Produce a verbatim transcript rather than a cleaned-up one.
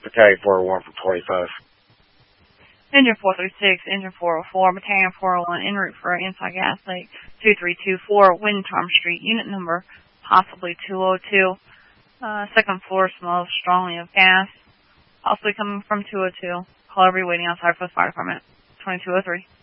Battalion four oh one from twenty-five. Engine four three six, Engine four oh four, Battalion four oh one, en route for anti-gas lake two three two four, Windtorm Street, unit number possibly two oh two. Uh, second floor smells strongly of gas, possibly coming from two oh two. Call every waiting outside for the fire department. twenty-two oh three.